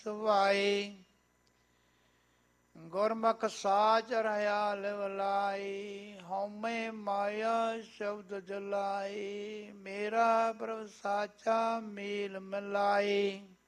ਸਵਾਈ। ਗੁਰਮੁਖ ਸਾਚ ਰਹਾ ਲਿਵ ਲਾਈ, ਹਉਮੈ ਮਾਇਆ ਸ਼ਬਦ ਜਲਾਈ। ਮੇਰਾ ਪ੍ਰਭ ਸਾਚਾ ਮੇਲ ਮਿਲਾਈ।